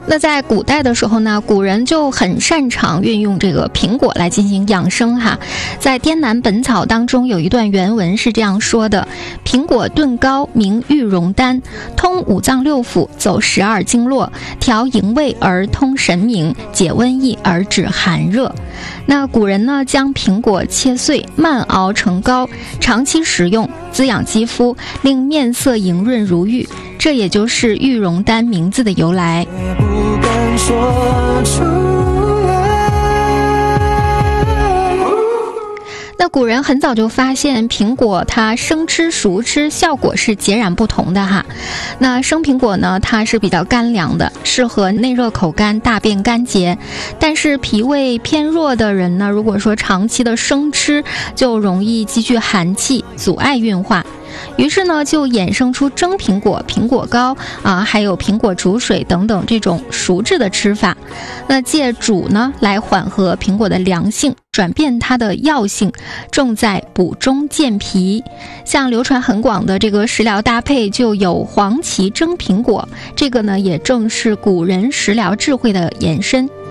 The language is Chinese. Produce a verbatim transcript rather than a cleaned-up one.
那在古代的时候呢，古人就很擅长运用这个苹果来进行养生哈。在《滇南本草》当中有一段原文是这样说的：苹果炖膏名玉容丹，通五脏六腑，走十二经络，调营卫而通神明，解瘟疫而止寒热。那古人呢，将苹果切碎，慢熬成膏，长期食用，滋养肌肤，令面色莹润如玉，这也就是玉容丹名字的由来。 不敢说出来。 那古人很早就发现苹果它生吃熟吃效果是截然不同的哈。那生苹果呢，它是比较干凉的，适合内热口干、大便干结。但是脾胃偏弱的人呢，如果说长期的生吃，就容易积聚寒气，阻碍运化。于是呢，就衍生出蒸苹果、苹果糕啊，还有苹果煮水等等这种熟制的吃法。那借煮呢来缓和苹果的凉性，转变它的药性，重在补中健脾。像流传很广的这个食疗搭配就有黄芪蒸苹果，这个呢也正是古人食疗智慧的延伸。